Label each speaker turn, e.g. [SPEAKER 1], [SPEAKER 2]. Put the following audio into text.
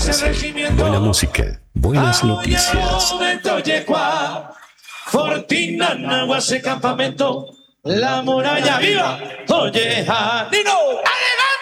[SPEAKER 1] buena música, buenas noticias.
[SPEAKER 2] Fortina, Nahuase, Campamento, La Muralla, ¡viva! Oye, Janino.